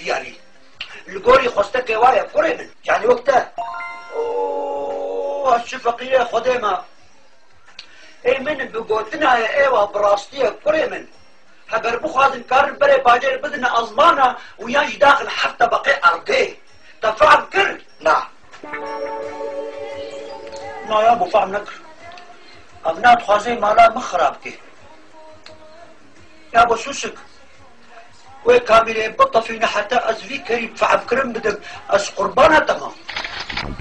بياني القوري خستك وايا كوري من يعني وقتها اوه الشفقية خديمة اي من بقوتنا يا ايوه براستية كوري من هبر بخوازن كارن بري باجر بدنا ازمانا وياش داخل حتى بقي ارضي تفهم كر لا يا ابو فهم نكر ابنات خوازي مالا مخرابكي يا ابو سوسك وكامل بطة فينا حتى ازفي كريم فعب كرم بدم از قربانة تمام